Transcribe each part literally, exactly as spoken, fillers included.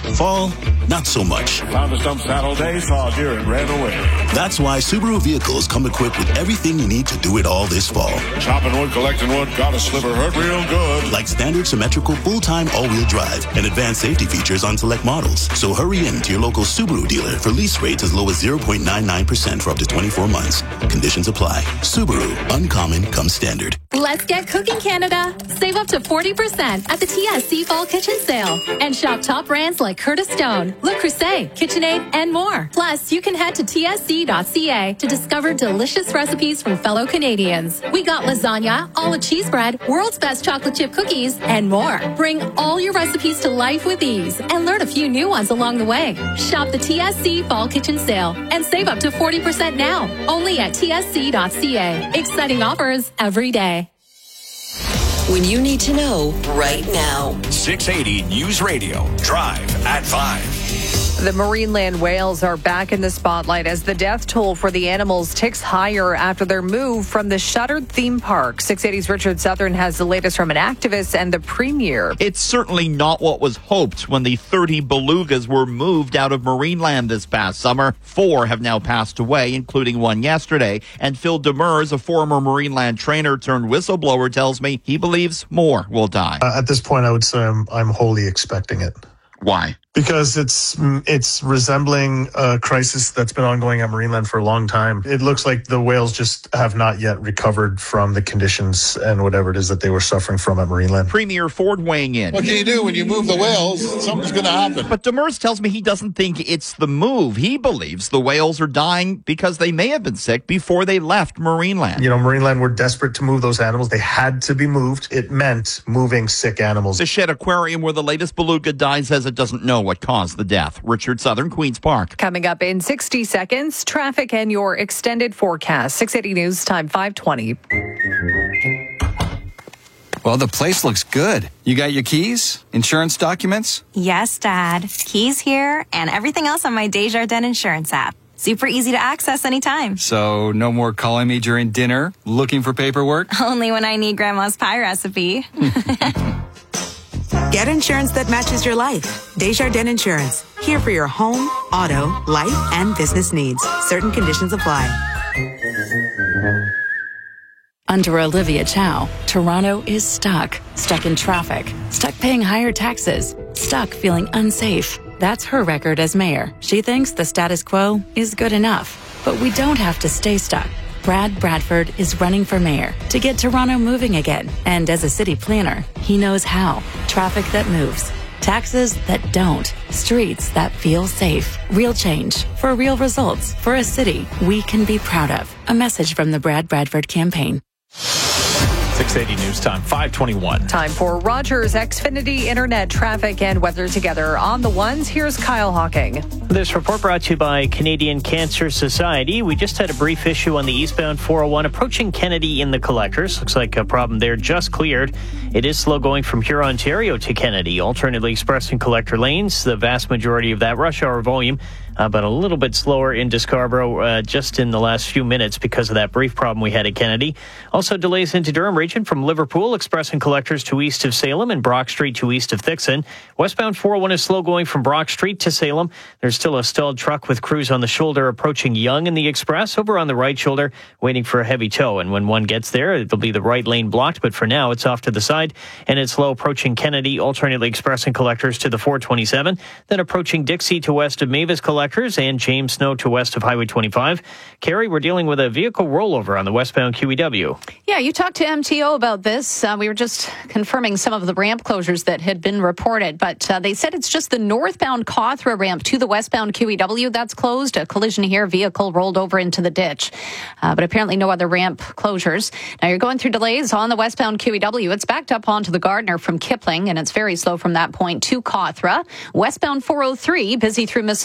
Fall, not so much. Found a stump saddle day, saw a deer and ran away. That's why Subaru vehicles come equipped with everything you need to do it all this fall. Chopping wood, collecting wood, got a sliver hurt real good. Like standard symmetrical full-time all-wheel drive and advanced safety features on select models. So hurry in to your local Subaru dealer for lease rates as low as zero point nine nine percent for up to twenty-four months. Conditions apply. Subaru, uncommon comes standard. Let's get cooking, Canada. Save up to forty percent at the T S C Fall Kitchen Sale. And shop top brands like Curtis Stone, Le Creuset, KitchenAid, and more. Plus, you can head to T S C dot C A to discover delicious recipes from fellow Canadians. We got lasagna, olive cheese bread, world's best chocolate chip cookies, and more. Bring all your recipes to life with ease and learn a few new ones along the way. Shop the T S C Fall Kitchen Sale and save up to forty percent now. Only at T S C dot C A. Exciting offers every day. When you need to know right now. six eighty News Radio. Drive at five. The Marineland whales are back in the spotlight as the death toll for the animals ticks higher after their move from the shuttered theme park. six eighty's Richard Southern has the latest from an activist and the premier. It's certainly not what was hoped when the thirty belugas were moved out of Marineland this past summer. Four have now passed away, including one yesterday. And Phil Demers, a former Marineland trainer turned whistleblower, tells me he believes more will die. Uh, at this point, I would say I'm, I'm wholly expecting it. Why? Because it's it's resembling a crisis that's been ongoing at Marineland for a long time. It looks like the whales just have not yet recovered from the conditions and whatever it is that they were suffering from at Marineland. Premier Ford weighing in. What can you do when you move the whales? Something's going to happen. But Demers tells me he doesn't think it's the move. He believes the whales are dying because they may have been sick before they left Marineland. You know, Marineland were desperate to move those animals. They had to be moved. It meant moving sick animals. The Shed Aquarium, where the latest beluga died, says it doesn't know what caused the death. Richard Southern, Queen's Park. Coming up in sixty seconds, traffic and your extended forecast. six eighty News Time five twenty. Well, the place looks good. You got your keys? Insurance documents? Yes, Dad. Keys here and everything else on my Desjardins Insurance app. Super easy to access anytime. So no more calling me during dinner, looking for paperwork? Only when I need Grandma's pie recipe. Get insurance that matches your life. Desjardins Insurance. Here for your home, auto, life, and business needs. Certain conditions apply. Under Olivia Chow, Toronto is stuck. Stuck in traffic. Stuck paying higher taxes. Stuck feeling unsafe. That's her record as mayor. She thinks the status quo is good enough. But we don't have to stay stuck. Brad Bradford is running for mayor to get Toronto moving again. And as a city planner, he knows how. Traffic that moves. Taxes that don't. Streets that feel safe. Real change for real results for a city we can be proud of. A message from the Brad Bradford campaign. six eighty News Time, five twenty-one. Time for Rogers Xfinity Internet traffic and weather together on the ones. Here's Kyle Hawking. This report brought to you by Canadian Cancer Society. We just had a brief issue on the eastbound four oh one approaching Kennedy in the collectors. Looks like a problem there just cleared. It is slow going from Huron, Ontario to Kennedy. Alternately express and collector lanes, the vast majority of that rush hour volume. Uh, but a little bit slower into Scarborough uh, just in the last few minutes because of that brief problem we had at Kennedy. Also delays into Durham region from Liverpool, express and collectors to east of Salem and Brock Street to east of Thixon. Westbound four oh one is slow going from Brock Street to Salem. There's still a stalled truck with crews on the shoulder approaching Yonge in the express, over on the right shoulder, waiting for a heavy tow. And when one gets there, it'll be the right lane blocked, but for now it's off to the side. And it's slow approaching Kennedy, alternately express and collectors to the four twenty-seven. Then approaching Dixie to west of Mavis Collectors and James Snow to west of Highway twenty-five. Carrie, we're dealing with a vehicle rollover on the westbound Q E W. Yeah, you talked to M T O about this. Uh, we were just confirming some of the ramp closures that had been reported, but uh, they said it's just the northbound Cawthra ramp to the westbound Q E W that's closed. A collision here, vehicle rolled over into the ditch, uh, but apparently no other ramp closures. Now you're going through delays on the westbound Q E W. It's backed up onto the Gardner from Kipling, and it's very slow from that point to Cawthra. Westbound four oh three, busy through Mississauga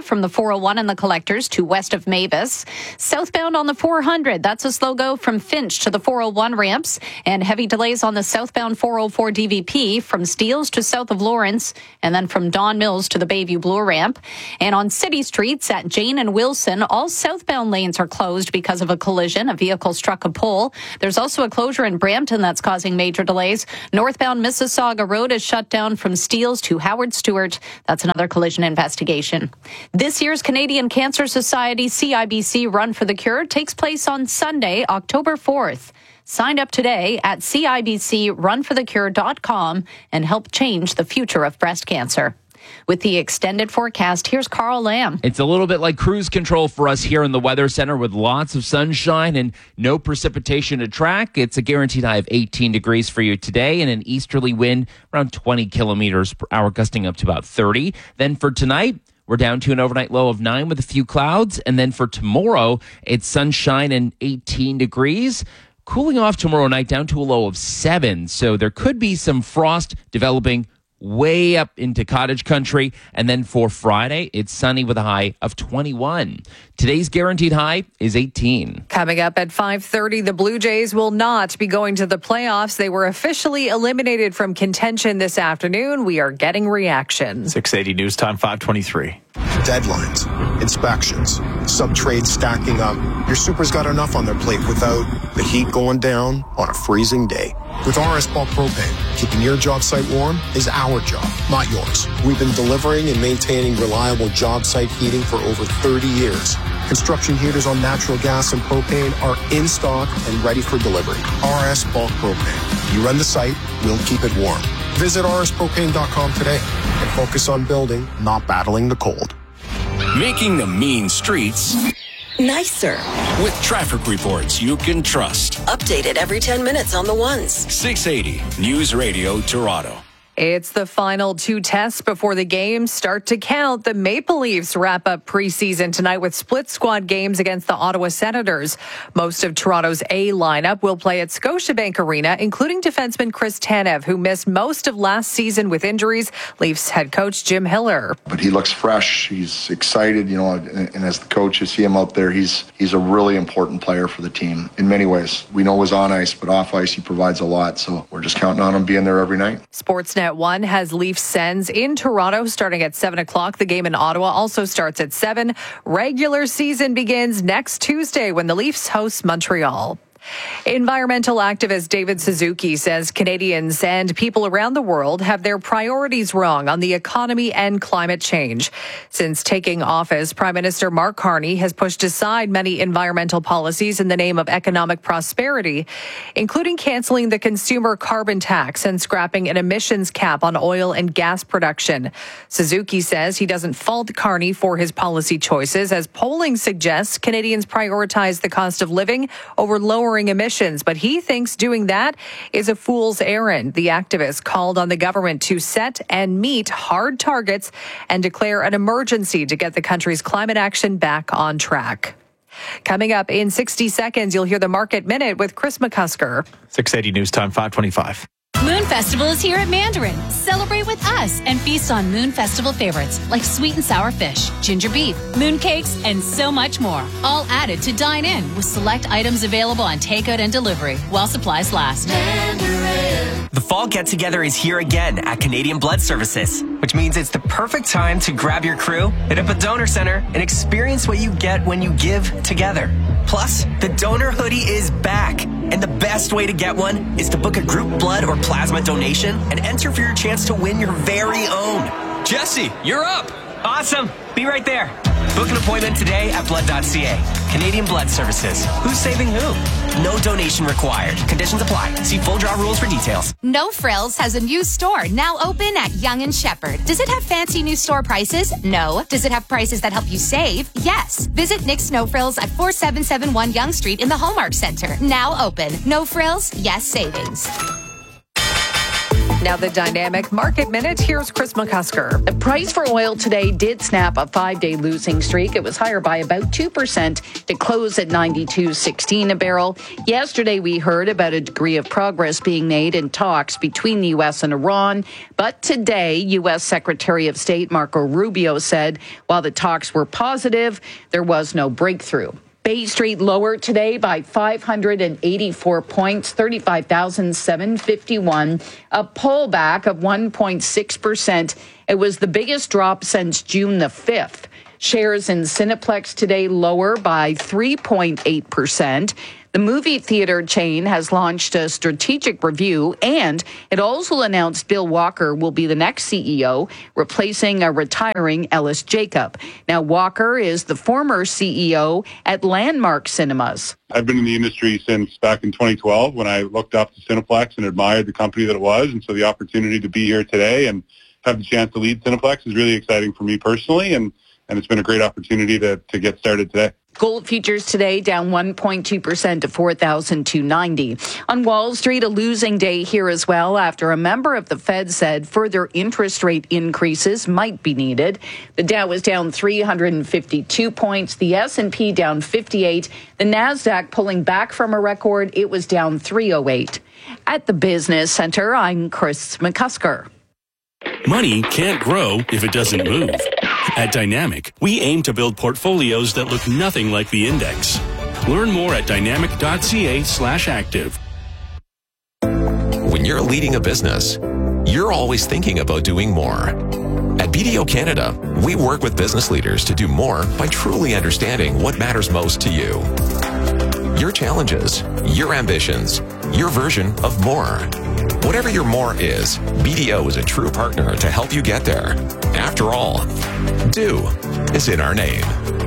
from the four oh one and the Collectors to west of Mavis. Southbound on the four hundred, that's a slow go from Finch to the four oh one ramps, and heavy delays on the southbound four oh four D V P from Steeles to south of Lawrence, and then from Don Mills to the Bayview Bloor ramp. And on city streets at Jane and Wilson, all southbound lanes are closed because of a collision. A vehicle struck a pole. There's also a closure in Brampton that's causing major delays. Northbound Mississauga Road is shut down from Steeles to Howard Stewart. That's another collision investigation. This year's Canadian Cancer Society C I B C Run for the Cure takes place on Sunday, October fourth. Sign up today at C I B C run for the cure dot com and help change the future of breast cancer. With the extended forecast, here's Carl Lamb. It's a little bit like cruise control for us here in the Weather Center with lots of sunshine and no precipitation to track. It's a guaranteed high of eighteen degrees for you today and an easterly wind around twenty kilometers per hour, gusting up to about thirty. Then for tonight, we're down to an overnight low of nine with a few clouds. And then for tomorrow, it's sunshine and eighteen degrees. Cooling off tomorrow night down to a low of seven. So there could be some frost developing way up into cottage country. And then for Friday, it's sunny with a high of twenty-one. Today's guaranteed high is eighteen. Coming up at five thirty, the Blue Jays will not be going to the playoffs. They were officially eliminated from contention this afternoon. We are getting reaction. six eighty News Time, five twenty-three. Deadlines, inspections, sub-trades stacking up. Your super's got enough on their plate without the heat going down on a freezing day. With R S Bulk Propane, keeping your job site warm is our job, not yours. We've been delivering and maintaining reliable job site heating for over thirty years. Construction heaters on natural gas and propane are in stock and ready for delivery. R S Bulk Propane. You run the site, we'll keep it warm. Visit R S propane dot com today and focus on building, not battling the cold. Making the mean streets nicer with traffic reports you can trust. Updated every ten minutes on the ones. six eighty News Radio Toronto. It's the final two tests before the games start to count. The Maple Leafs wrap up preseason tonight with split squad games against the Ottawa Senators. Most of Toronto's A lineup will play at Scotiabank Arena, including defenseman Chris Tanev, who missed most of last season with injuries. Leafs head coach Jim Hiller. But he looks fresh. He's excited, you know, and, and as the coach, you see him out there, he's he's a really important player for the team in many ways. We know he's on ice, but off ice, he provides a lot. So we're just counting on him being there every night. Sportsnet one has Leafs Sens in Toronto starting at seven o'clock. The game in Ottawa also starts at seven. Regular season begins next Tuesday when the Leafs host Montreal. Environmental activist David Suzuki says Canadians and people around the world have their priorities wrong on the economy and climate change. Since taking office, Prime Minister Mark Carney has pushed aside many environmental policies in the name of economic prosperity, including canceling the consumer carbon tax and scrapping an emissions cap on oil and gas production. Suzuki says he doesn't fault Carney for his policy choices, as polling suggests Canadians prioritize the cost of living over lowering emissions, but he thinks doing that is a fool's errand. The activist called on the government to set and meet hard targets and declare an emergency to get the country's climate action back on track. Coming up in sixty seconds, you'll hear the Market Minute with Chris McCusker. six eighty News Time, five twenty-five. Moon Festival is here at Mandarin. Celebrate with us and feast on Moon Festival favorites like sweet and sour fish, ginger beef, moon cakes, and so much more. All added to dine in with select items available on takeout and delivery while supplies last. Mandarin. The fall get-together is here again at Canadian Blood Services, which means it's the perfect time to grab your crew, hit up a donor center, and experience what you get when you give together. Plus, the donor hoodie is back. And the best way to get one is to book a group blood or plasma donation and enter for your chance to win your very own. Jesse, you're up. Awesome. Be right there. Book an appointment today at blood dot c a. Canadian Blood Services. Who's saving who? No donation required. Conditions apply. See full draw rules for details. No Frills has a new store now open at Yonge and Sheppard. Does it have fancy new store prices? No. Does it have prices that help you save? Yes. Visit Nick's No Frills at forty-seven seventy-one Yonge Street in the Hallmark Center. Now open. No Frills, yes savings. Now the Dynamic Market Minute. Here's Chris McCusker. The price for oil today did snap a five-day losing streak. It was higher by about two percent to close at ninety-two sixteen a barrel. Yesterday, we heard about a degree of progress being made in talks between the U S and Iran. But today, U S Secretary of State Marco Rubio said while the talks were positive, there was no breakthrough. Bay Street lower today by five hundred eighty-four points, thirty-five thousand seven hundred fifty-one, a pullback of one point six percent. It was the biggest drop since June the fifth. Shares in Cineplex today lower by three point eight percent. The movie theater chain has launched a strategic review, and it also announced Bill Walker will be the next C E O, replacing a retiring Ellis Jacob. Now, Walker is the former C E O at Landmark Cinemas. I've been in the industry since back in twenty twelve when I looked up to Cineplex and admired the company that it was, and so the opportunity to be here today and have the chance to lead Cineplex is really exciting for me personally, and, and it's been a great opportunity to, to get started today. Gold futures today down one point two percent to four thousand two hundred ninety. On Wall Street, a losing day here as well after a member of the Fed said further interest rate increases might be needed. The Dow was down three hundred fifty-two points, the S and P down fifty-eight, the Nasdaq pulling back from a record, it was down three oh eight. At the Business Center, I'm Chris McCusker. Money can't grow if it doesn't move. At Dynamic, we aim to build portfolios that look nothing like the index. Learn more at dynamic.ca slash active. When you're leading a business, you're always thinking about doing more. At B D O Canada, we work with business leaders to do more by truly understanding what matters most to you. Your challenges, your ambitions, your version of more. Whatever your more is, B D O is a true partner to help you get there. After all, do is in our name.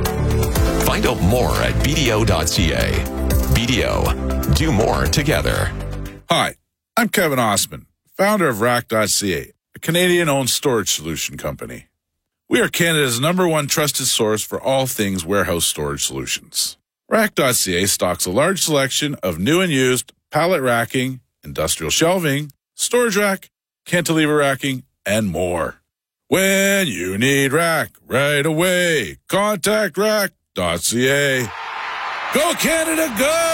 Find out more at b d o dot c a. B D O, do more together. Hi, I'm Kevin Osman, founder of rack dot c a, a Canadian-owned storage solution company. We are Canada's number one trusted source for all things warehouse storage solutions. rack dot c a stocks a large selection of new and used pallet racking, industrial shelving, storage rack, cantilever racking, and more. When you need rack right away, contact rack dot c a. Go Canada,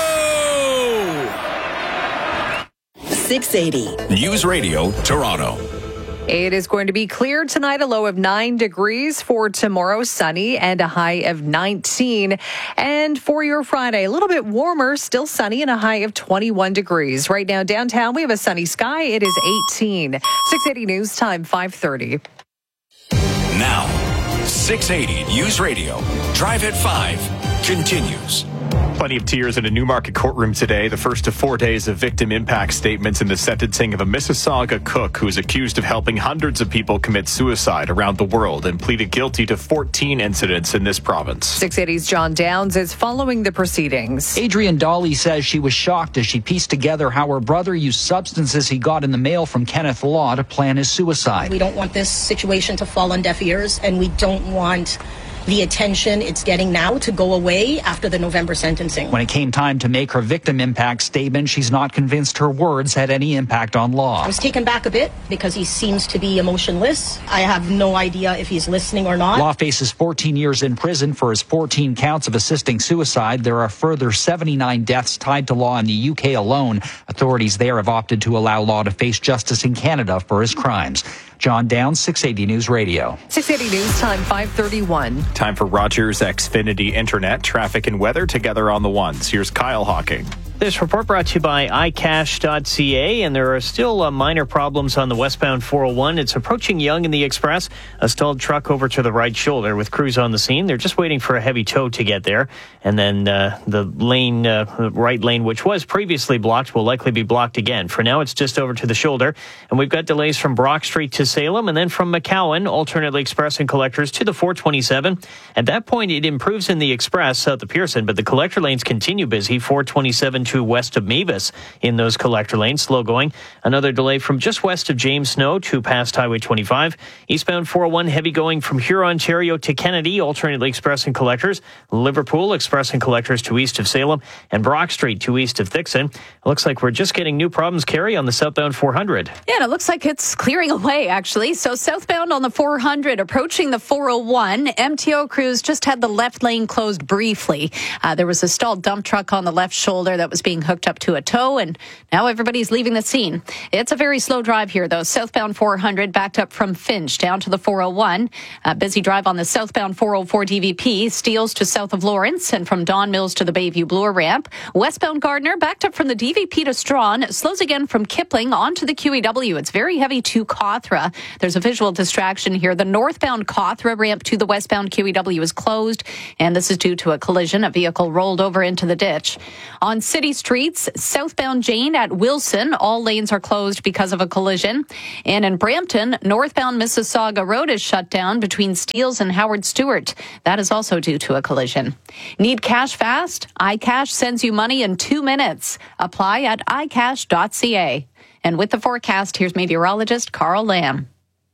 go! six eighty. News Radio, Toronto. It is going to be clear tonight, a low of nine degrees. For tomorrow, sunny and a high of nineteen. And for your Friday, a little bit warmer, still sunny and a high of twenty-one degrees. Right now, downtown, we have a sunny sky. It is eighteen. six eighty News Time, five thirty. Now, six eighty News Radio, Drive at five, continues. Plenty of tears in a Newmarket courtroom today, the first of four days of victim impact statements in the sentencing of a Mississauga cook who is accused of helping hundreds of people commit suicide around the world and pleaded guilty to fourteen incidents in this province. six eighty's John Downs is following the proceedings. Adrienne Dolly says she was shocked as she pieced together how her brother used substances he got in the mail from Kenneth Law to plan his suicide. We don't want this situation to fall on deaf ears, and we don't want the attention it's getting now to go away after the November sentencing. When it came time to make her victim impact statement, she's not convinced her words had any impact on Law. I was taken back a bit because he seems to be emotionless. I have no idea if he's listening or not. Law faces fourteen years in prison for his fourteen counts of assisting suicide. There are further seventy-nine deaths tied to Law in the U K alone. Authorities there have opted to allow Law to face justice in Canada for his crimes. John Downs, six eighty News Radio. six eighty News Time, five thirty-one. Time for Rogers Xfinity Internet, traffic and weather together on the ones. Here's Kyle Hawking. This report brought to you by i cash dot c a, and there are still uh, minor problems on the westbound four oh one. It's approaching Yonge and the Express. A stalled truck over to the right shoulder with crews on the scene. They're just waiting for a heavy tow to get there. And then uh, the lane, uh, the right lane, which was previously blocked, will likely be blocked again. For now, it's just over to the shoulder. And we've got delays from Brock Street to Salem, and then from McCowan, alternately express and collectors to the four twenty-seven. At that point, it improves in the Express south of Pearson, but the collector lanes continue busy, four twenty-seven to to west of Mevis in those collector lanes. Slow going. Another delay from just west of James Snow to past Highway twenty-five. Eastbound four oh one heavy going from Huron, Ontario to Kennedy, alternately expressing collectors. Liverpool expressing collectors to east of Salem, and Brock Street to east of Thixon. It looks like we're just getting new problems, Carrie, on the southbound four hundred. Yeah, and it looks like it's clearing away, actually. So southbound on the four hundred, approaching the four oh one, M T O crews just had the left lane closed briefly. Uh, there was a stalled dump truck on the left shoulder that was being hooked up to a tow, and now everybody's leaving the scene. It's a very slow drive here, though. Southbound four hundred backed up from Finch down to the four oh one. A busy drive on the southbound four oh four D V P, Steeles to south of Lawrence, and from Don Mills to the Bayview Bloor ramp. Westbound Gardner backed up from the D V P to Strawn, slows again from Kipling onto the Q E W. It's very heavy to Cawthra. There's a visual distraction here. The northbound Cawthra ramp to the westbound Q E W is closed, and this is due to a collision. A vehicle rolled over into the ditch. On city streets, southbound Jane at Wilson, all lanes are closed because of a collision. And in Brampton, northbound Mississauga Road is shut down between Steeles and Howard Stewart. That is also due to a collision. Need cash fast? iCash sends you money in two minutes. Apply at i cash dot c a. And with the forecast, here's meteorologist Carl Lamb.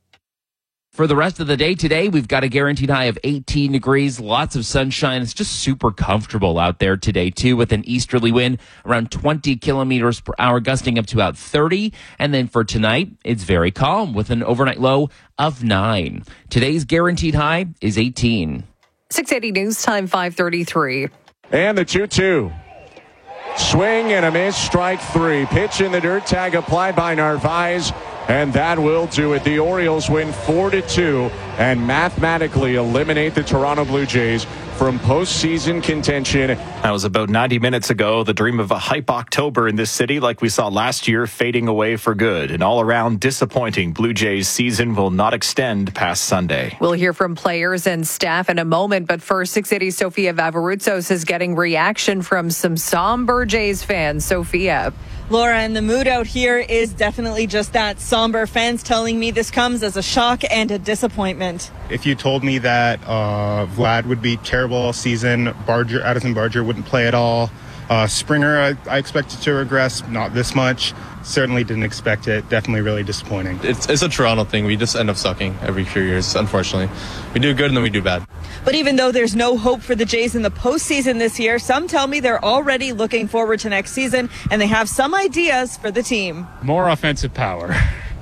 For the rest of the day today, we've got a guaranteed high of eighteen degrees, lots of sunshine. It's just super comfortable out there today, too, with an easterly wind around twenty kilometers per hour, gusting up to about thirty. And then for tonight, it's very calm with an overnight low of nine. Today's guaranteed high is eighteen. six eighty News Time, five thirty-three. And the two two. Swing and a miss, strike three. Pitch in the dirt, tag applied by Narvaez, and that will do it. The Orioles win four to two and mathematically eliminate the Toronto Blue Jays from postseason contention. That was about ninety minutes ago. The dream of a hype October in this city, like we saw last year, fading away for good. An all-around disappointing Blue Jays season will not extend past Sunday. We'll hear from players and staff in a moment, but first, six eighty Sofia Vavarutsos is getting reaction from some somber Jays fans. Sophia. Laura, and the mood out here is definitely just that. Somber fans telling me this comes as a shock and a disappointment. If you told me that uh, Vlad would be terrible all season, Barger, Addison Barger wouldn't play at all, uh, Springer, I, I expected to regress, not this much. Certainly didn't expect it. Definitely really disappointing. It's, it's a Toronto thing. We just end up sucking every few years, unfortunately. We do good and then we do bad. But even though there's no hope for the Jays in the postseason this year, some tell me they're already looking forward to next season and they have some ideas for the team. More offensive power.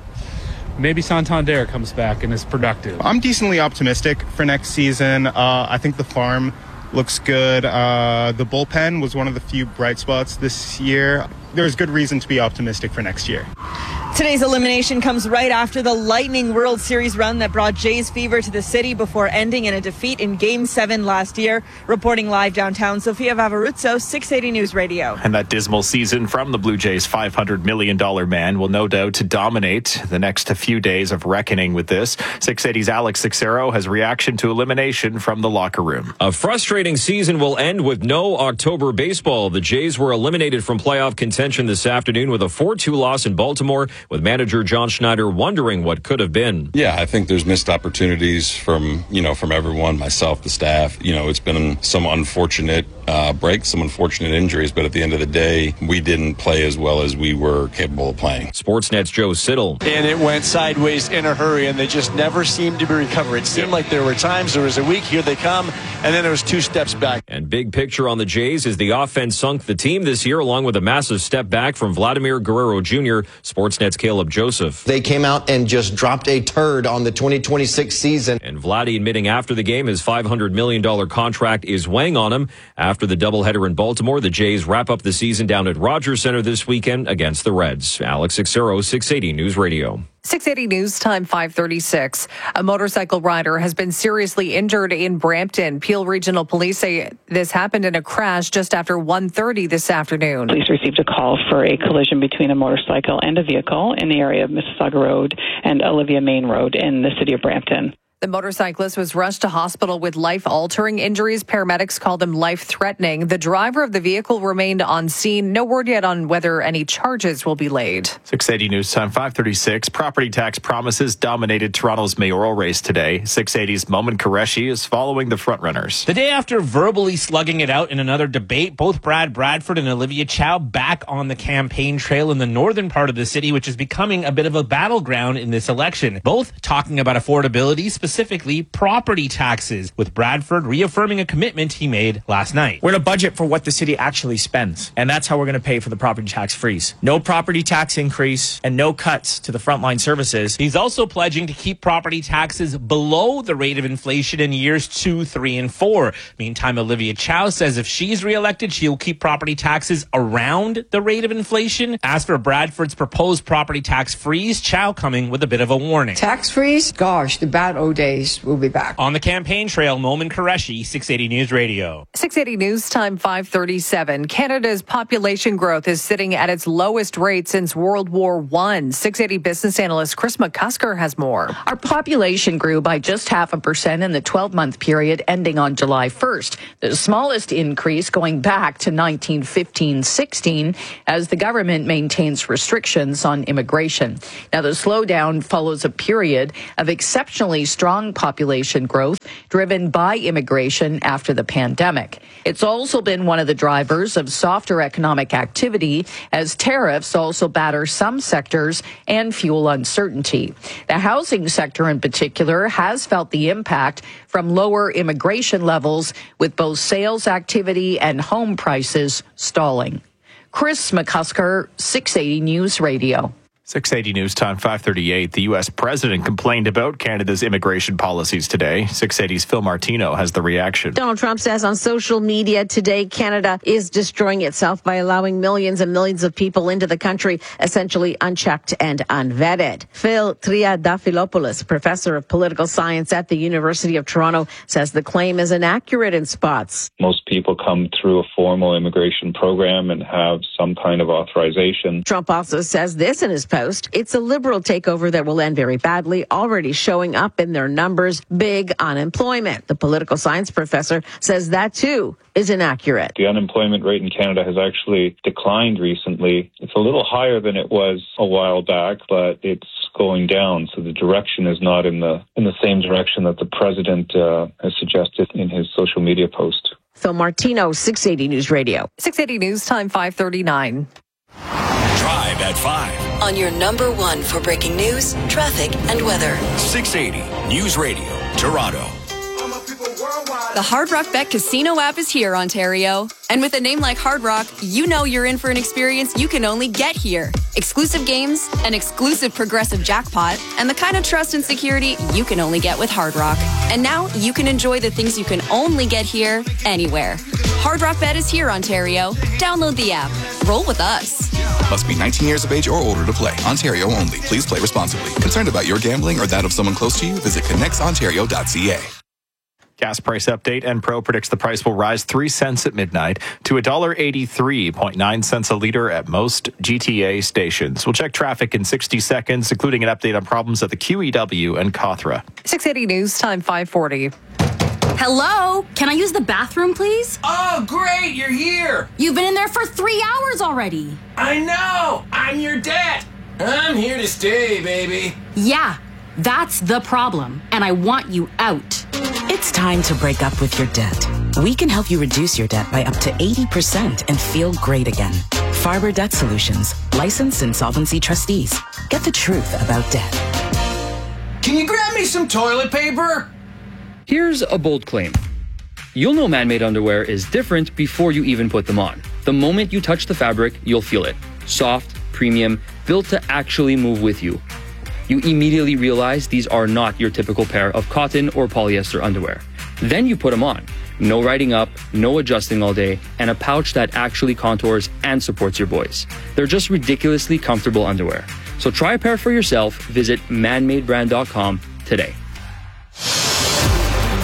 Maybe Santander comes back and is productive. I'm decently optimistic for next season. Uh, I think the farm looks good. Uh, the bullpen was one of the few bright spots this year. There's good reason to be optimistic for next year. Today's elimination comes right after the Lightning World Series run that brought Jays fever to the city before ending in a defeat in Game seven last year. Reporting live downtown, Sofia Vavarutsos, six eighty News Radio. And that dismal season from the Blue Jays' five hundred million dollars man will no doubt dominate the next few days of reckoning with this. six eighty's Alex Sixero has reaction to elimination from the locker room. A frustrating season will end with no October baseball. The Jays were eliminated from playoff contention this afternoon with a four two loss in Baltimore, with manager John Schneider wondering what could have been. Yeah, I think there's missed opportunities from, you know, from everyone, myself, the staff. You know, it's been some unfortunate uh, breaks, some unfortunate injuries, but at the end of the day, we didn't play as well as we were capable of playing. Sportsnet's Joe Siddle. And it went sideways in a hurry, and they just never seemed to be recovered. It seemed like there were times there was a week, here they come, and then there was two steps back. And big picture on the Jays is the offense sunk the team this year, along with a massive step back from Vladimir Guerrero Junior Sportsnet's Caleb Joseph. They came out and just dropped a turd on the twenty twenty-six season. And Vladdy admitting after the game his five hundred million dollars contract is weighing on him. After the doubleheader in Baltimore, the Jays wrap up the season down at Rogers Center this weekend against the Reds. Alex Sixero, six eighty News Radio. six eighty News Time, five thirty-six. A motorcycle rider has been seriously injured in Brampton. Peel Regional Police say this happened in a crash just after one thirty this afternoon. Police received a call for a collision between a motorcycle and a vehicle in the area of Mississauga Road and Olivia Main Road in the city of Brampton. The motorcyclist was rushed to hospital with life-altering injuries. Paramedics called him life-threatening. The driver of the vehicle remained on scene. No word yet on whether any charges will be laid. six eighty News Time, five thirty-six. Property tax promises dominated Toronto's mayoral race today. six eighty's Momin Qureshi is following the frontrunners. The day after verbally slugging it out in another debate, both Brad Bradford and Olivia Chow back on the campaign trail in the northern part of the city, which is becoming a bit of a battleground in this election. Both talking about affordability, specifically property taxes, with Bradford reaffirming a commitment he made last night. We're going to budget for what the city actually spends, and that's how we're going to pay for the property tax freeze. No property tax increase and no cuts to the frontline services. He's also pledging to keep property taxes below the rate of inflation in years two, three, and four. Meantime, Olivia Chow says if she's reelected, she'll keep property taxes around the rate of inflation. As for Bradford's proposed property tax freeze, Chow coming with a bit of a warning. Tax freeze? Gosh, the bad old days will be back. On the campaign trail, Momin Qureshi, six eighty News Radio. six eighty News Time, five thirty-seven. Canada's population growth is sitting at its lowest rate since World War One. six eighty business analyst Chris McCusker has more. Our population grew by just half a percent in the twelve-month period ending on July first, the smallest increase going back to nineteen fifteen sixteen, as the government maintains restrictions on immigration. Now, the slowdown follows a period of exceptionally strong population growth driven by immigration after the pandemic. It's also been one of the drivers of softer economic activity as tariffs also batter some sectors and fuel uncertainty. The housing sector in particular has felt the impact from lower immigration levels, with both sales activity and home prices stalling. Chris McCusker, six eighty News Radio. six eighty News Time, five thirty-eight. The U S president complained about Canada's immigration policies today. six eighty's Phil Martino has the reaction. Donald Trump says on social media today, Canada is destroying itself by allowing millions and millions of people into the country, essentially unchecked and unvetted. Phil Triadafilopoulos, professor of political science at the University of Toronto, says the claim is inaccurate in spots. Most people come through a formal immigration program and have some kind of authorization. Trump also says this in his post. It's a liberal takeover that will end very badly, already showing up in their numbers, big unemployment. The political science professor says that, too, is inaccurate. The unemployment rate in Canada has actually declined recently. It's a little higher than it was a while back, but it's going down. So the direction is not in the in the same direction that the president uh, has suggested in his social media post. Phil Martino, six eighty News Radio. six eighty News Time, five thirty-nine. Drive at five. On your number one for breaking news, traffic, and weather. six eighty News Radio, Toronto. The Hard Rock Bet Casino app is here, Ontario. And with a name like Hard Rock, you know you're in for an experience you can only get here. Exclusive games, an exclusive progressive jackpot, and the kind of trust and security you can only get with Hard Rock. And now you can enjoy the things you can only get here, anywhere. Hard Rock Bet is here, Ontario. Download the app. Roll with us. Must be nineteen years of age or older to play. Ontario only. Please play responsibly. Concerned about your gambling or that of someone close to you? Visit connects ontario dot c a. Gas price update. Enpro predicts the price will rise three cents at midnight to one dollar eighty-three point nine cents a liter at most G T A stations. We'll check traffic in sixty seconds, including an update on problems at the Q E W and Cothra. six eighty News Time, five forty. Hello? Can I use the bathroom, please? Oh, great, you're here. You've been in there for three hours already. I know. I'm your dad. I'm here to stay, baby. Yeah, that's the problem, and I want you out. It's time to break up with your debt. We can help you reduce your debt by up to eighty percent and feel great again. Farber Debt Solutions, licensed insolvency trustees. Get the truth about debt. Can you grab me some toilet paper? Here's a bold claim. You'll know man-made underwear is different before you even put them on. The moment you touch the fabric, you'll feel it. Soft, premium, built to actually move with you. You immediately realize these are not your typical pair of cotton or polyester underwear. Then you put them on. No riding up, no adjusting all day, and a pouch that actually contours and supports your boys. They're just ridiculously comfortable underwear. So try a pair for yourself. Visit man made brand dot com today.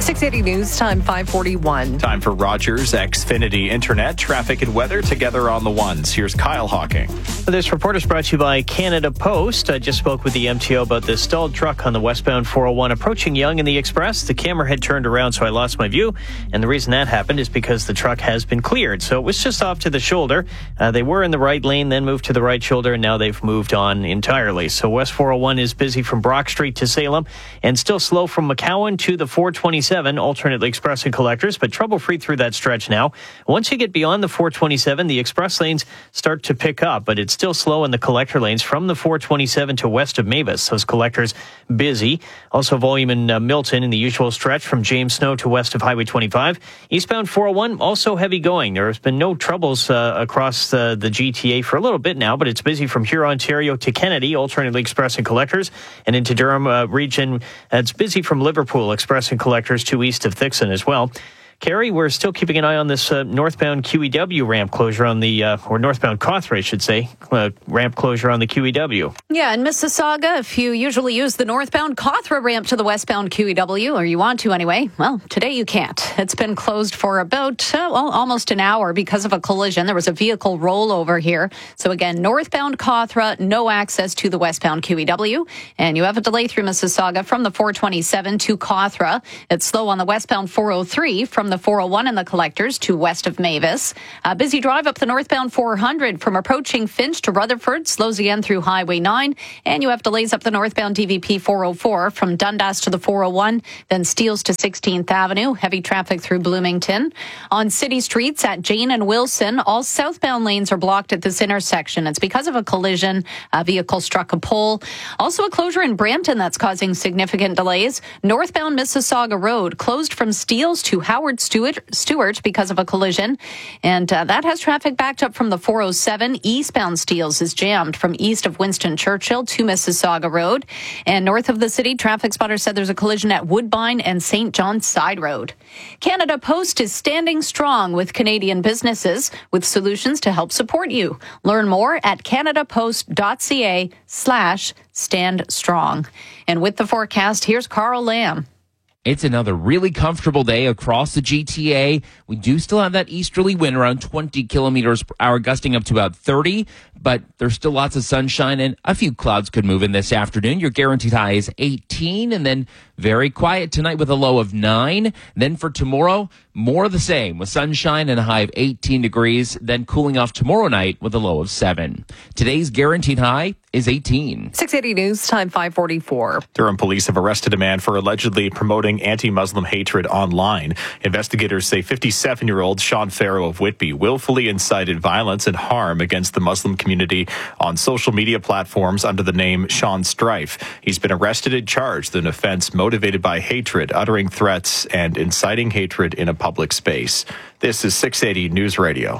six eighty News Time, five forty-one. Time for Rogers Xfinity Internet, traffic and weather together on the ones. Here's Kyle Hawking. This report is brought to you by Canada Post. I just spoke with the M T O about this stalled truck on the westbound four oh one approaching Yonge and the Express. The camera had turned around, so I lost my view. And the reason that happened is because the truck has been cleared. So it was just off to the shoulder. Uh, they were in the right lane, then moved to the right shoulder, and now they've moved on entirely. So West four oh one is busy from Brock Street to Salem and still slow from McCowan to the four twenty-seven, alternately express and collectors, but trouble-free through that stretch now. Once you get beyond the four twenty-seven, the express lanes start to pick up, but it's still slow in the collector lanes from the four twenty-seven to west of Mavis. Those collectors busy. Also volume in uh, Milton in the usual stretch from James Snow to west of Highway twenty-five. Eastbound four oh one, also heavy going. There has been no troubles uh, across the, the G T A for a little bit now, but it's busy from Huron, Ontario to Kennedy, alternately express and collectors, and into Durham uh, region. Uh, it's busy from Liverpool, express and collectors to east of Thixon as well. Carrie, we're still keeping an eye on this uh, northbound Q E W ramp closure on the, uh, or northbound Cawthra, I should say, uh, ramp closure on the Q E W. Yeah, in Mississauga, if you usually use the northbound Cawthra ramp to the westbound Q E W, or you want to anyway, well, today you can't. It's been closed for about, uh, well, almost an hour because of a collision. There was a vehicle rollover here. So again, northbound Cawthra, no access to the westbound Q E W. And you have a delay through Mississauga from the four twenty-seven to Cawthra. It's slow on the westbound four oh three from the four oh one and the collectors to west of Mavis. A busy drive up the northbound four hundred from approaching Finch to Rutherford, slows again through Highway nine. And you have delays up the northbound D V P four oh four from Dundas to the four oh one, then Steeles to sixteenth Avenue. Heavy traffic through Bloomington. On city streets at Jane and Wilson, all southbound lanes are blocked at this intersection. It's because of a collision. A vehicle struck a pole. Also a closure in Brampton that's causing significant delays. Northbound Mississauga Road closed from Steeles to Howard Stewart, Stewart because of a collision. And uh, that has traffic backed up from the four oh seven. Eastbound Steeles is jammed from east of Winston Churchill to Mississauga Road. And north of the city, traffic spotters said there's a collision at Woodbine and Saint John's Side Road. Canada Post is standing strong with Canadian businesses with solutions to help support you. Learn more at canadapost.ca slash stand strong. And with the forecast, here's Carl Lamb. It's another really comfortable day across the G T A. We do still have that easterly wind around twenty kilometers per hour, gusting up to about thirty, but there's still lots of sunshine and a few clouds could move in this afternoon. Your guaranteed high is eighteen, and then very quiet tonight with a low of nine. Then for tomorrow, more of the same with sunshine and a high of eighteen degrees, then cooling off tomorrow night with a low of seven. Today's guaranteed high is eighteen. six eighty News Time, five forty-four. Durham police have arrested a man for allegedly promoting anti-Muslim hatred online. Investigators say fifty-seven-year-old Sean Farrow of Whitby willfully incited violence and harm against the Muslim community on social media platforms under the name Sean Strife. He's been arrested and charged with an offense motivated by hatred, uttering threats, and inciting hatred in a public space. This is six eighty News Radio.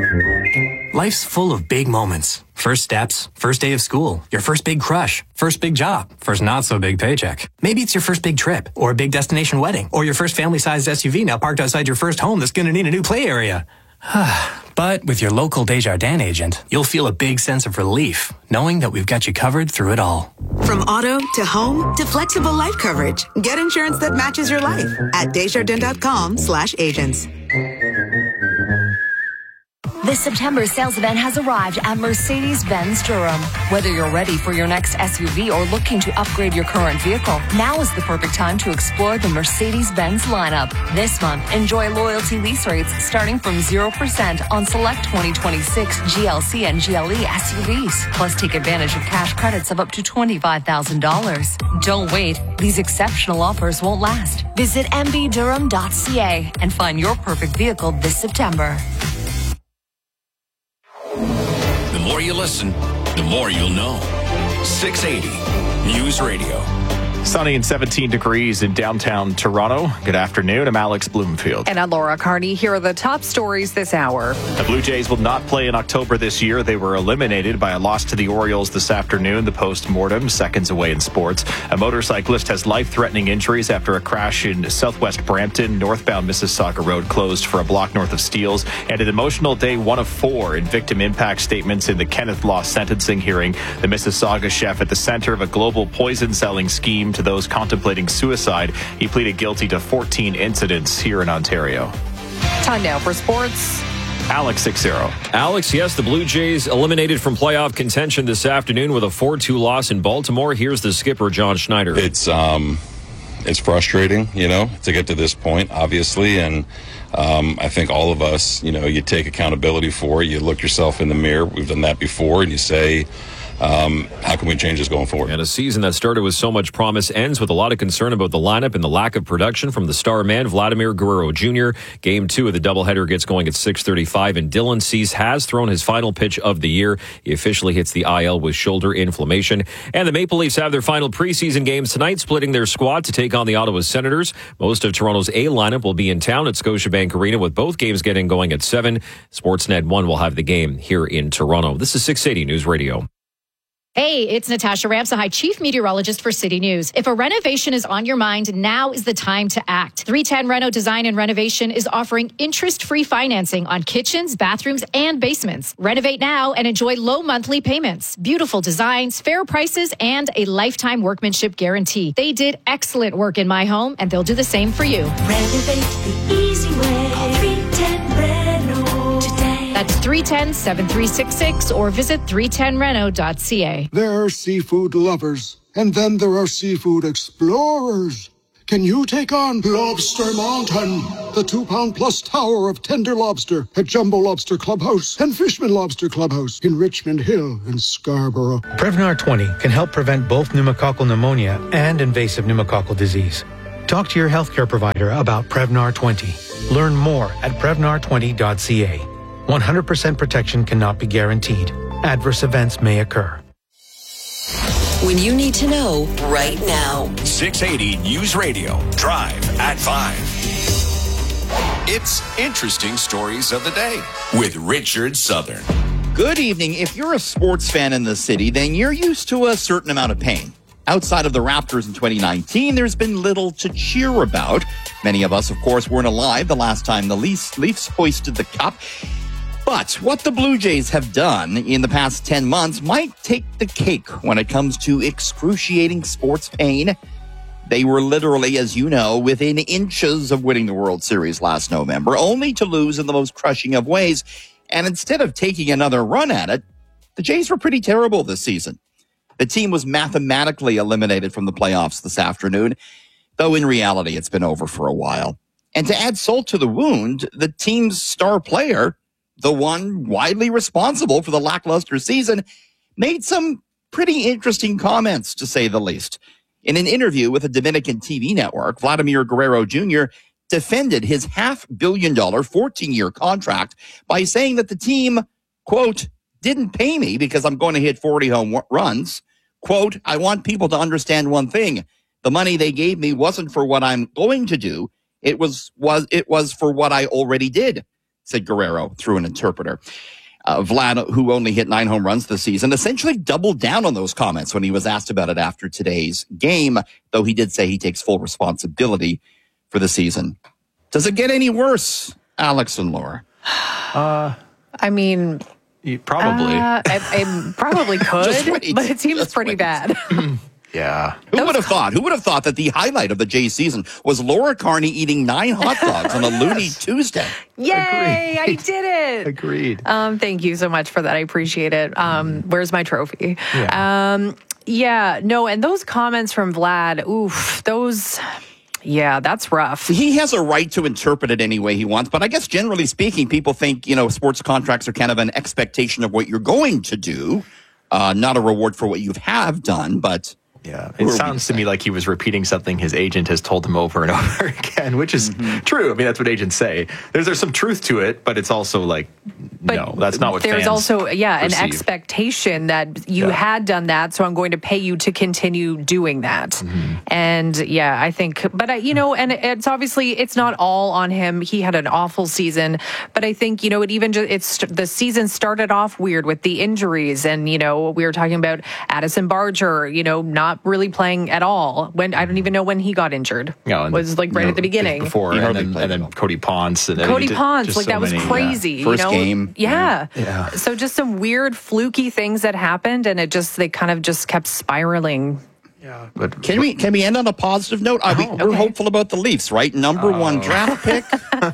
Life's full of big moments. First steps, first day of school, your first big crush, first big job, first not so big paycheck. Maybe it's your first big trip, or a big destination wedding, or your first family-sized S U V now parked outside your first home that's going to need a new play area. But with your local Desjardins agent, you'll feel a big sense of relief, knowing that we've got you covered through it all. From auto to home to flexible life coverage, get insurance that matches your life at Desjardins.com slash agents. This September sales event has arrived at Mercedes-Benz Durham. Whether you're ready for your next S U V or looking to upgrade your current vehicle, now is the perfect time to explore the Mercedes-Benz lineup. This month, enjoy loyalty lease rates starting from zero percent on select twenty twenty-six G L C and G L E S U Vs. Plus, take advantage of cash credits of up to twenty-five thousand dollars. Don't wait. These exceptional offers won't last. Visit m b durham dot c a and find your perfect vehicle this September. The more you listen, the more you'll know. six eighty News Radio. Sunny and seventeen degrees in downtown Toronto. Good afternoon. I'm Alex Bloomfield. And I'm Laura Carney. Here are the top stories this hour. The Blue Jays will not play in October this year. They were eliminated by a loss to the Orioles this afternoon. The post-mortem, seconds away in sports. A motorcyclist has life-threatening injuries after a crash in southwest Brampton. Northbound Mississauga Road closed for a block north of Steeles. And an emotional day one of four in victim impact statements in the Kenneth Law sentencing hearing. The Mississauga chef at the center of a global poison-selling scheme extreme to those contemplating suicide. He pleaded guilty to fourteen incidents here in Ontario. Time now for sports. Alex six zero. Alex, yes, the Blue Jays eliminated from playoff contention this afternoon with a four two loss in Baltimore. Here's the skipper, John Schneider. It's um, it's frustrating, you know, to get to this point, obviously, and um, I think all of us, you know, you take accountability for it. You look yourself in the mirror. We've done that before, and you say, Um, how can we change this going forward? And a season that started with so much promise ends with a lot of concern about the lineup and the lack of production from the star man, Vladimir Guerrero Junior Game two of the doubleheader gets going at six thirty-five, and Dylan Cease has thrown his final pitch of the year. He officially hits the I L with shoulder inflammation. And the Maple Leafs have their final preseason games tonight, splitting their squad to take on the Ottawa Senators. Most of Toronto's A lineup will be in town at Scotiabank Arena, with both games getting going at seven. Sportsnet one will have the game here in Toronto. This is six eighty News Radio. Hey, it's Natasha Ramsahai, Chief Meteorologist for City News. If a renovation is on your mind, now is the time to act. three ten Reno Design and Renovation is offering interest-free financing on kitchens, bathrooms, and basements. Renovate now and enjoy low monthly payments, beautiful designs, fair prices, and a lifetime workmanship guarantee. They did excellent work in my home, and they'll do the same for you. Renovate the easy way. Call three ten Reno today. That's three one zero, seven three six six or visit three ten reno dot c a. There are seafood lovers, and then there are seafood explorers. Can you take on Lobster Mountain, the two-pound plus tower of tender lobster at Jumbo Lobster Clubhouse and Fishman Lobster Clubhouse in Richmond Hill and Scarborough? Prevnar twenty can help prevent both pneumococcal pneumonia and invasive pneumococcal disease. Talk to your healthcare provider about Prevnar twenty. Learn more at prevnar twenty dot c a. one hundred percent protection cannot be guaranteed. Adverse events may occur. When you need to know right now. six eighty News Radio. Drive at five. It's Interesting Stories of the Day with Richard Southern. Good evening. If you're a sports fan in the city, then you're used to a certain amount of pain. Outside of the Raptors in twenty nineteen, there's been little to cheer about. Many of us, of course, weren't alive the last time the Leafs, Leafs hoisted the cup. But what the Blue Jays have done in the past ten months might take the cake when it comes to excruciating sports pain. They were literally, as you know, within inches of winning the World Series last November, only to lose in the most crushing of ways. And instead of taking another run at it, the Jays were pretty terrible this season. The team was mathematically eliminated from the playoffs this afternoon, though in reality it's been over for a while. And to add salt to the wound, the team's star player, the one widely responsible for the lackluster season, made some pretty interesting comments, to say the least. In an interview with a Dominican T V network, Vladimir Guerrero Junior defended his half billion dollar fourteen-year contract by saying that the team, quote, didn't pay me because I'm going to hit forty home runs. Quote, I want people to understand one thing. The money they gave me wasn't for what I'm going to do. It was, was, it was for what I already did, said Guerrero through an interpreter. Uh, Vlad, who only hit nine home runs this season, essentially doubled down on those comments when he was asked about it after today's game, though he did say he takes full responsibility for the season. Does it get any worse, Alex and Laura? Uh, I mean... Probably. Uh, I, I probably could, wait, but it seems pretty wait. bad. Yeah. Who would have thought? Who would have thought that the highlight of the Jays season was Laura Carney eating nine hot dogs on a Looney Tuesday? Yay! Agreed. I did it. Agreed. Um, thank you so much for that. I appreciate it. Um, where's my trophy? Yeah. Um, yeah. No, and those comments from Vlad, oof, those... Yeah, that's rough. He has a right to interpret it any way he wants, but I guess generally speaking, people think, you know, sports contracts are kind of an expectation of what you're going to do, uh, not a reward for what you have done, but... Yeah, it sounds to me like he was repeating something his agent has told him over and over again, which is mm-hmm. true. I mean, that's what agents say. There's there's some truth to it, but it's also like, but no, that's not what there's fans also, yeah, perceive. An expectation that you yeah. had done that, so I'm going to pay you to continue doing that. Mm-hmm. And yeah, I think, but I, you know, and it's obviously, it's not all on him. He had an awful season, but I think, you know, it even just, it's the season started off weird with the injuries, and, you know, we were talking about Addison Barger, you know, not really playing at all. When I don't even know when he got injured. Yeah, it was like right you know, at the beginning. Before, and then, and then Cody Ponce. And Cody then Ponce, like so that was many, crazy. Yeah. First you know? game. Yeah. yeah. So just some weird, fluky things that happened, and it just, they kind of just kept spiraling Yeah, but can we can we end on a positive note? Are we, Oh, we're okay. hopeful about the Leafs, right? Number Oh. one draft pick,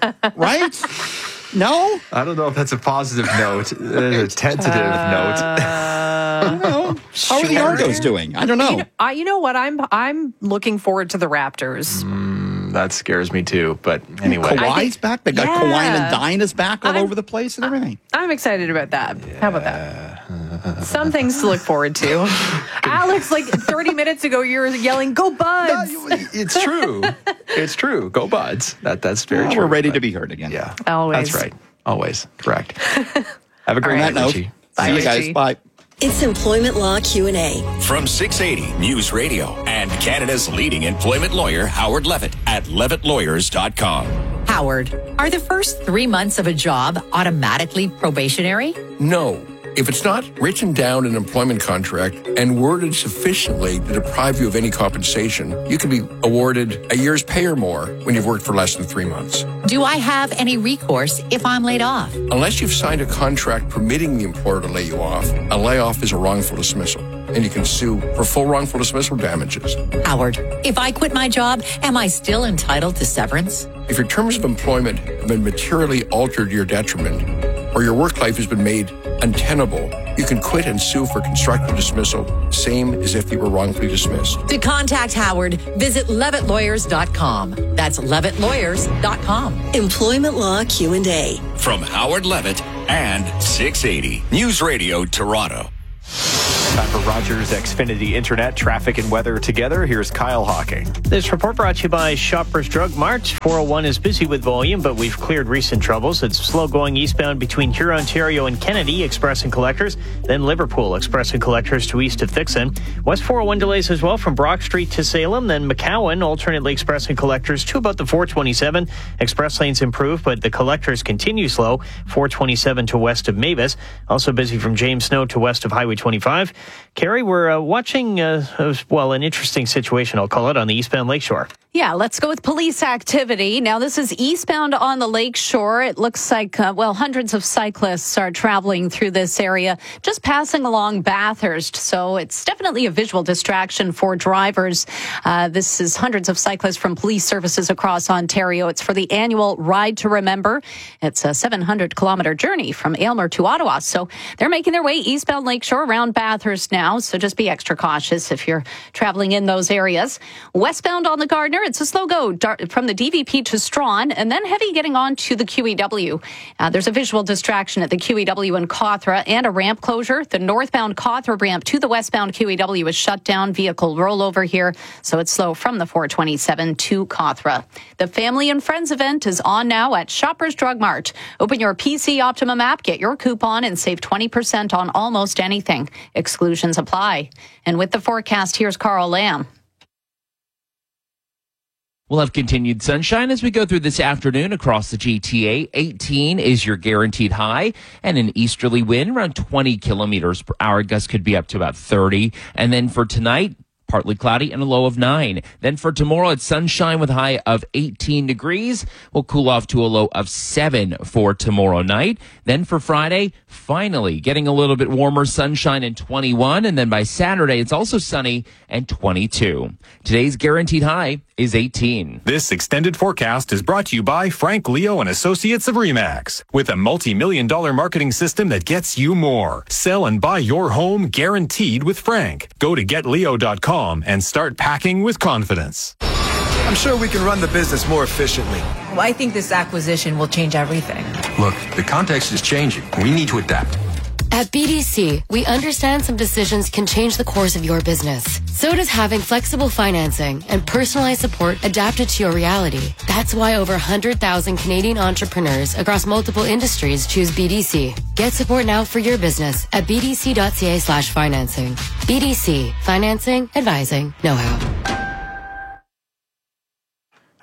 right? No, I don't know if that's a positive note. It's a tentative note. I don't know. How are the Argos doing? I don't know. You know, I, you know what? I'm I'm looking forward to the Raptors. Mm, that scares me too. But anyway, Kawhi's think- back. They got Yeah. Kawhi and Dinah's back all I'm- over the place and everything. I'm excited about that. How about that? Some things to look forward to. Alex, like thirty minutes ago, you were yelling, "Go Buds!" it's true. It's true. Go Buds. That that's very Well, true. we're ready but- to be heard again. Yeah, Always. that's right. Always correct. Have a great On that night, note, Richie. see you guys. Bye. It's Employment Law Q and A. From six eighty News Radio and Canada's leading employment lawyer, Howard Levitt, at levitt lawyers dot com. Howard, are the first three months of a job automatically probationary? No. If it's not written down in an employment contract and worded sufficiently to deprive you of any compensation, you can be awarded a year's pay or more when you've worked for less than three months. Do I have any recourse if I'm laid off? Unless you've signed a contract permitting the employer to lay you off, a layoff is a wrongful dismissal, and you can sue for full wrongful dismissal damages. Howard, if I quit my job, am I still entitled to severance? If your terms of employment have been materially altered to your detriment, or your work life has been made untenable, you can quit and sue for constructive dismissal, same as if you were wrongfully dismissed. To contact Howard, visit levitt lawyers dot com. That's levitt lawyers dot com. Employment Law Q and A. From Howard Levitt and six eighty News Radio Toronto. Time for Rogers Xfinity Internet, traffic and weather together. Here's Kyle Hawking. This report brought to you by Shoppers Drug Mart. four oh one is busy with volume, but we've cleared recent troubles. It's slow going eastbound between Huron, Ontario and Kennedy, Express and Collectors, then Liverpool, Express and Collectors to east of Thixon. West four oh one delays as well from Brock Street to Salem, then McCowan, alternately Express and Collectors to about the four twenty-seven. Express lanes improve, but the Collectors continue slow, four twenty-seven to west of Mavis. Also busy from James Snow to west of Highway twenty-five. Carrie, we're uh, watching, uh, well, an interesting situation, I'll call it, on the eastbound Lakeshore. Yeah, let's go with police activity. Now, this is eastbound on the lakeshore. It looks like, uh, well, hundreds of cyclists are traveling through this area, just passing along Bathurst. So it's definitely a visual distraction for drivers. Uh, this is hundreds of cyclists from police services across Ontario. It's for the annual Ride to Remember. It's a seven hundred kilometer journey from Aylmer to Ottawa. So they're making their way eastbound lakeshore around Bathurst now. So just be extra cautious if you're traveling in those areas. Westbound on the Gardner, it's a slow go from the D V P to Strawn and then heavy getting on to the Q E W. Uh, there's a visual distraction at the Q E W in Cawthra and a ramp closure. The northbound Cawthra ramp to the westbound Q E W is shut down. Vehicle rollover here, so it's slow from the four twenty-seven to Cawthra. The Family and Friends event is on now at Shoppers Drug Mart. Open your P C Optimum app, get your coupon, and save twenty percent on almost anything. Exclusions apply. And with the forecast, here's Carl Lamb. We'll have continued sunshine as we go through this afternoon across the G T A. eighteen is your guaranteed high, and an easterly wind around twenty kilometers per hour. Gusts could be up to about thirty. And then for tonight, partly cloudy and a low of nine. Then for tomorrow, it's sunshine with a high of eighteen degrees. We'll cool off to a low of seven for tomorrow night. Then for Friday, finally getting a little bit warmer, sunshine and twenty-one. And then by Saturday, it's also sunny and twenty-two. Today's guaranteed high is eighteen. This extended forecast is brought to you by Frank Leo and Associates of Remax. With a multi-million dollar marketing system that gets you more. Sell and buy your home guaranteed with Frank. Go to get leo dot com and start packing with confidence. I'm sure we can run the business more efficiently. Well, I think this acquisition will change everything. Look, the context is changing. We need to adapt. At B D C, we understand some decisions can change the course of your business. So does having flexible financing and personalized support adapted to your reality. That's why over one hundred thousand Canadian entrepreneurs across multiple industries choose B D C. Get support now for your business at b d c dot c a slash financing. B D C, financing, advising, know-how.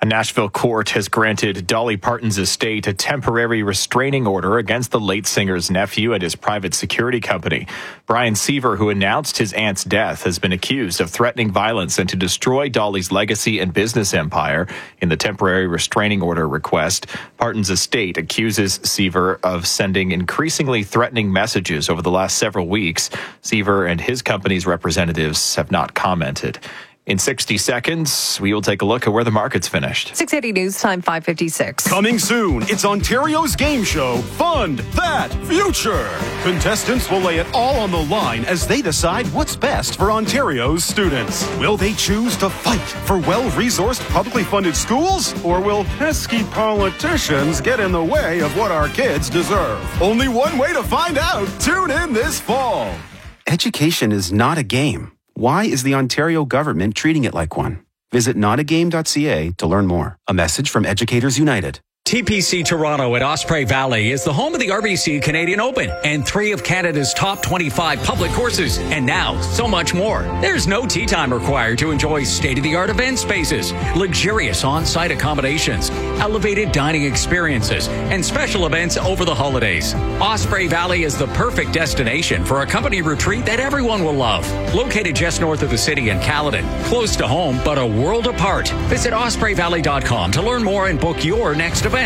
A Nashville court has granted Dolly Parton's estate a temporary restraining order against the late singer's nephew and his private security company. Brian Seaver, who announced his aunt's death, has been accused of threatening violence and to destroy Dolly's legacy and business empire. In the temporary restraining order request, Parton's estate accuses Seaver of sending increasingly threatening messages over the last several weeks. Seaver and his company's representatives have not commented. In sixty seconds, we will take a look at where the market's finished. six eighty News Time, five fifty-six. Coming soon, it's Ontario's game show, Fund That Future. Contestants will lay it all on the line as they decide what's best for Ontario's students. Will they choose to fight for well-resourced, publicly funded schools? Or will pesky politicians get in the way of what our kids deserve? Only one way to find out. Tune in this fall. Education is not a game. Why is the Ontario government treating it like one? Visit not a game dot c a to learn more. A message from Educators United. T P C Toronto at Osprey Valley is the home of the R B C Canadian Open and three of Canada's top twenty-five public courses. And now, so much more. There's no tee time required to enjoy state-of-the-art event spaces, luxurious on-site accommodations, elevated dining experiences, and special events over the holidays. Osprey Valley is the perfect destination for a company retreat that everyone will love. Located just north of the city in Caledon, close to home, but a world apart. Visit osprey valley dot com to learn more and book your next event.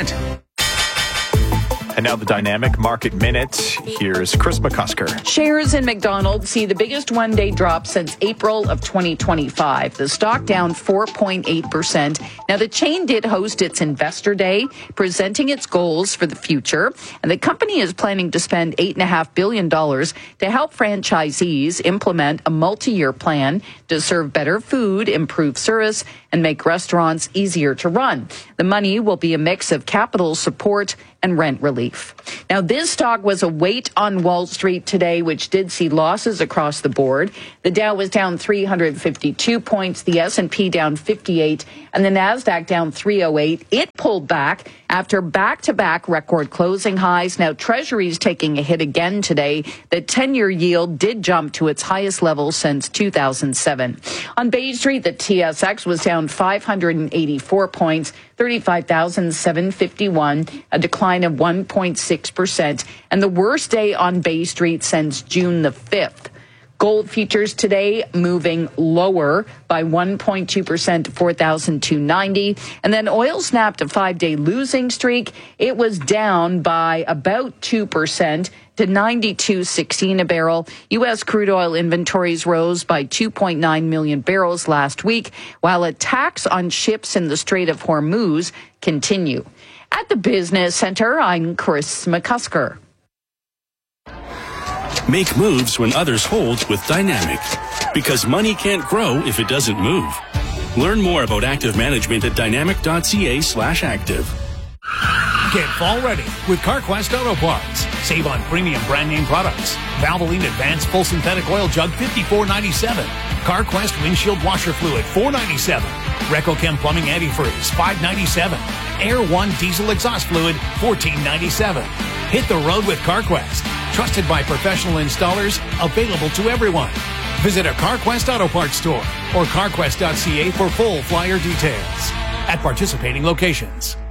And now the Dynamic Market Minute. Here's Chris McCusker. Shares in McDonald's see the biggest one-day drop since April of twenty twenty-five. The stock down four point eight percent. Now, the chain did host its Investor Day, presenting its goals for the future. And the company is planning to spend eight point five billion dollars to help franchisees implement a multi-year plan to serve better food, improve service, and make restaurants easier to run. The money will be a mix of capital support and rent relief. Now, this stock was a weight on Wall Street today, which did see losses across the board. The Dow was down three hundred fifty-two points, the S and P down fifty-eight, and the Nasdaq down three oh eight. It pulled back after back-to-back record closing highs. Now, Treasury's taking a hit again today. The ten-year yield did jump to its highest level since two thousand seven. On Bay Street, the T S X was down five hundred eighty-four points, thirty-five thousand seven hundred fifty-one, a decline of one point six percent, and the worst day on Bay Street since June the fifth. Gold futures today moving lower by one point two percent to four thousand two hundred ninety. And then oil snapped a five-day losing streak. It was down by about two percent to ninety-two sixteen a barrel. U S crude oil inventories rose by two point nine million barrels last week, while attacks on ships in the Strait of Hormuz continue. At the Business Center, I'm Chris McCusker. Make moves when others hold with Dynamic, because money can't grow if it doesn't move. Learn more about active management at dynamic dot c a slash active. Get fall ready with CarQuest Auto Parts. Save on premium brand name products. Valvoline Advanced Full Synthetic Oil Jug fifty-four ninety-seven. CarQuest Windshield Washer Fluid four ninety-seven. RecoChem Plumbing Antifreeze five ninety-seven. Air One Diesel Exhaust Fluid fourteen ninety-seven. Hit the road with CarQuest. Trusted by professional installers, available to everyone. Visit a CarQuest Auto Parts store or car quest dot c a for full flyer details. At participating locations.